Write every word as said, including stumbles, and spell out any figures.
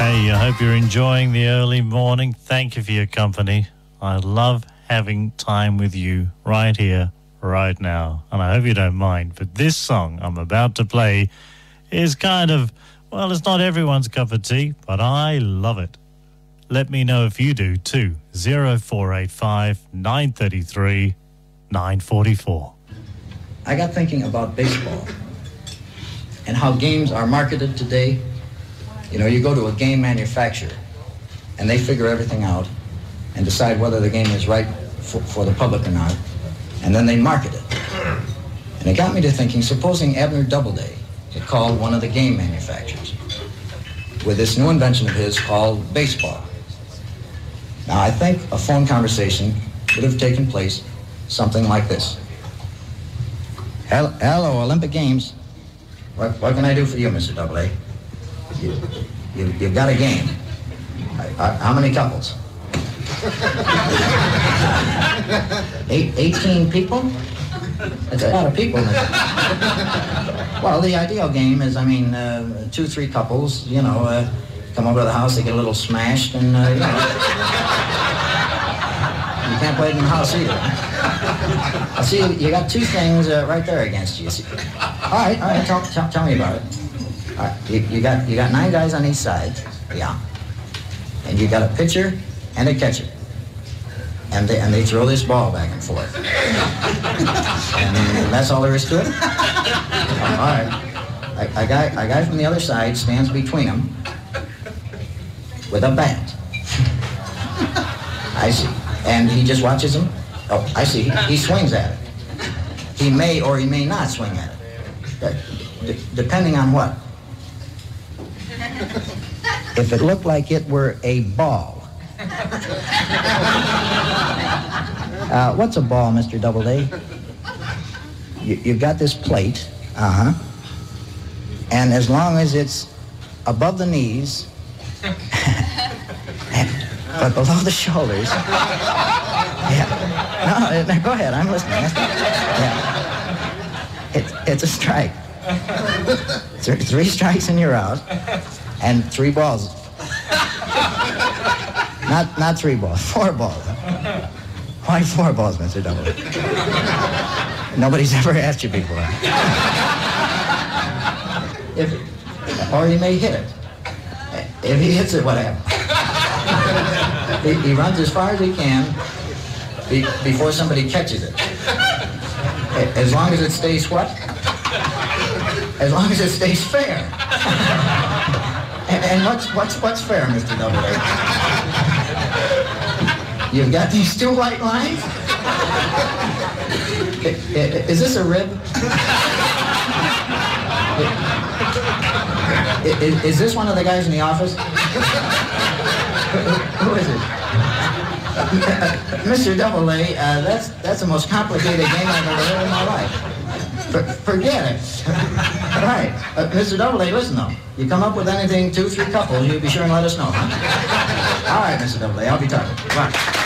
Hey, I hope you're enjoying the early morning. Thank you for your company. I love having time with you right here, right now. And I hope you don't mind. But this song I'm about to play is kind of, well, it's not everyone's cup of tea, but I love it. Let me know if you do too. oh four eight five, nine three three, nine four four. I got thinking about baseball and how games are marketed today. You know, you go to a game manufacturer and they figure everything out and decide whether the game is right for, for the public or not, and then they market it. And it got me to thinking, supposing Abner Doubleday had called one of the game manufacturers with this new invention of his called baseball. Now, I think a phone conversation would have taken place something like this. Hello, hello Olympic Games. What, what can I do for you, Mister Doubleday? You, you, you've got a game. I, I, how many couples? Eight, eighteen people? That's a lot of people. Well, the ideal game is, I mean, uh, two, three couples, you know, uh, come over to the house, they get a little smashed, and, uh, you know. You can't play it in the house either. I see you got two things uh, right there against you. See? All right, all right, tell, tell, tell me about it. All right, you, you got you got nine guys on each side, yeah, and you got a pitcher and a catcher, and they and they throw this ball back and forth, and that's all there is to it. All right, a, a guy a guy from the other side stands between them with a bat. I see, and he just watches them. Oh, I see. He, he swings at it. He may or he may not swing at it, but d- depending on what. If it looked like it were a ball. Uh, what's a ball, Mister Doubleday? You, you've got this plate, uh-huh, and as long as it's above the knees, but below the shoulders, yeah. No, no, go ahead, I'm listening. Yeah. It, it's a strike. Th- three strikes and you're out. And three balls. Not not three balls, four balls. Why four balls, Mister Doubleday? Nobody's ever asked you before. If, or he may hit it. If he hits it, what happens? He, he runs as far as he can be, before somebody catches it. As long as it stays what? As long as it stays fair. And, and what's what's what's fair, Mister Doubleday? You've got these two white lines? Is this a rib? Is, is this one of the guys in the office? Who is it? Uh, Mister Doubleday, uh, that's that's the most complicated game I've ever heard in my life. For, forget it. All right. Uh, Mister Doubleday, listen though. You come up with anything, two, three couples, you be sure and let us know, huh? All right, Mister Doubleday, I'll be talking. Bye.